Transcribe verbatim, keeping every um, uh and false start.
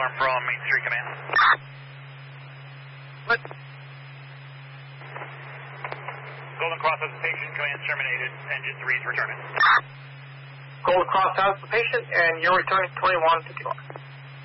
alarm from Main Street Command. What? Golden Cross has the patient. Command terminated. Engine three is returning. Golden Cross has the patient, and you're returning twenty-one fifty-one.